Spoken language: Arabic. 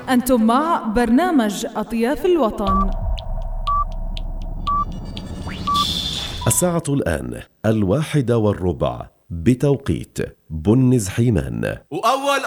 أنتم مع برنامج أطياف الوطن. الساعة الآن 1:15 بتوقيت بنز حيمان. وأول